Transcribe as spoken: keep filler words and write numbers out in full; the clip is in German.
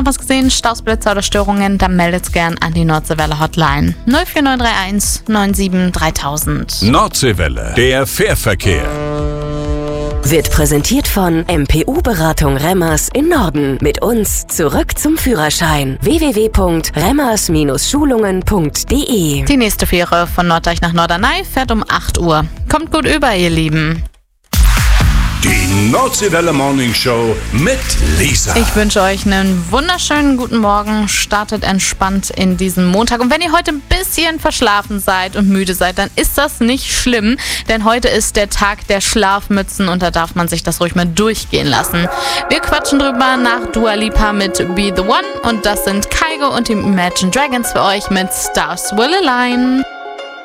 noch was gesehen? Stausblitzer oder Störungen? Dann meldet's gern an die Nordseewelle Hotline. null vier neun drei eins neun sieben dreitausend. Nordseewelle, der Fährverkehr. Wird präsentiert von M P U-Beratung Remmers in Norden. Mit uns zurück zum Führerschein. w w w punkt remmers Schulungen punkt d e. Die nächste Fähre von Norddeich nach Norderney fährt um acht Uhr. Kommt gut über, ihr Lieben. Die Nordseewelle Morning Show mit Lisa. Ich wünsche euch einen wunderschönen guten Morgen. Startet entspannt in diesen Montag. Und wenn ihr heute ein bisschen verschlafen seid und müde seid, dann ist das nicht schlimm. Denn heute ist der Tag der Schlafmützen und da darf man sich das ruhig mal durchgehen lassen. Wir quatschen drüber nach Dua Lipa mit Be The One. Und das sind Kygo und die Imagine Dragons für euch mit Stars Will Align.